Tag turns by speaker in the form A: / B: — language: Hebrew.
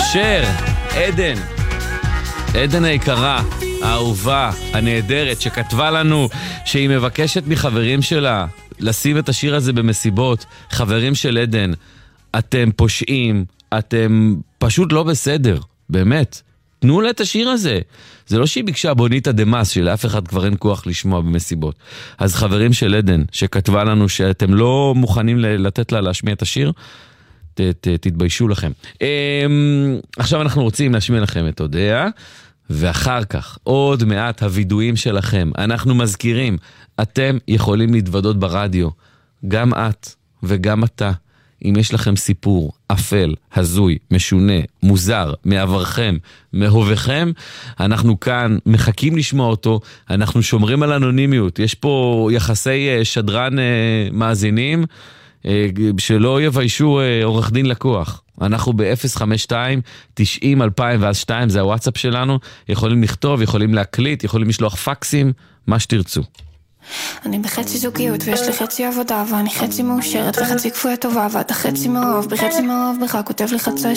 A: אשר, עדן היקרה, האהובה, הנהדרת, שכתבה לנו שהיא מבקשת מחברים שלה לשים את השיר הזה במסיבות. חברים של עדן, אתם פושעים, אתם פשוט לא בסדר, באמת. תנו לה את השיר הזה. זה לא שהיא ביקשה בוניטה דמאס, שלאף אחד כבר אין כוח לשמוע במסיבות. אז חברים של עדן, שכתבה לנו שאתם לא מוכנים לתת לה להשמיע את השיר, תתביישו לכם. עכשיו אנחנו רוצים להשמיע לכם את הודעה, ואחר כך עוד מעט הוידועים שלכם. אנחנו מזכירים, אתם יכולים להתוודות ברדיו, גם את וגם אתה. אם יש לכם סיפור אפל, הזוי, משונה, מוזר, מעברכם, מהובכם, אנחנו כאן מחכים לשמוע אותו, אנחנו שומרים על אנונימיות, יש פה יחסי שדרן מאזינים, שלא יביישו עורך דין לקוח. אנחנו ב-052-90-2002, זה הוואטסאפ שלנו, יכולים לכתוב, יכולים להקליט, יכולים לשלוח פקסים, מה שתרצו.
B: אני בחצי זוגיות ויש לי חצי עבודה, ואני חצי מאושרת וחצי כפויה טובה, ואתה חצי מאוהב בחצי מאוהב בך, כותב לי חצי